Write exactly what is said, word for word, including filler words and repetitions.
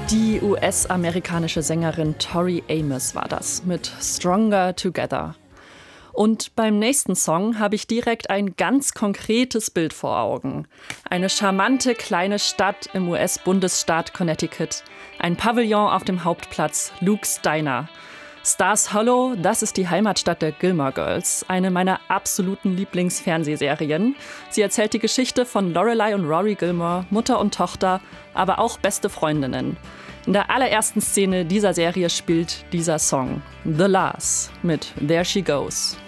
Die U S-amerikanische Sängerin Tori Amos war das mit Stronger Together. Und beim nächsten Song habe ich direkt ein ganz konkretes Bild vor Augen. Eine charmante kleine Stadt im U S-Bundesstaat Connecticut. Ein Pavillon auf dem Hauptplatz, Luke's Diner. Stars Hollow, das ist die Heimatstadt der Gilmore Girls, eine meiner absoluten Lieblingsfernsehserien. Sie erzählt die Geschichte von Lorelai und Rory Gilmore, Mutter und Tochter, aber auch beste Freundinnen. In der allerersten Szene dieser Serie spielt dieser Song, The Last, mit There She Goes.